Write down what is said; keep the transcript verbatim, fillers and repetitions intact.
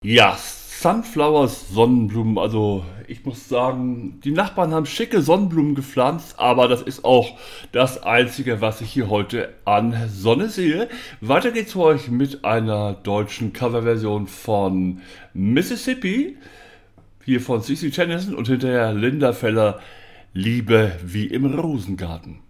Ja, Sunflowers, Sonnenblumen. Also ich muss sagen, die Nachbarn haben schicke Sonnenblumen gepflanzt, aber das ist auch das Einzige, was ich hier heute an Sonne sehe. Weiter geht's für euch mit einer deutschen Coverversion von Mississippi, hier von C C Tennyson und hinterher Linda Feller, Liebe wie im Rosengarten.